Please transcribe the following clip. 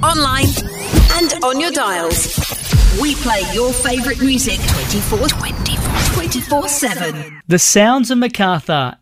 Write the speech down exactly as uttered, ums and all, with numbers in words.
online and on your dials. We play your favourite music twenty-four, twenty-four, twenty-four seven. The Sounds of Macarthur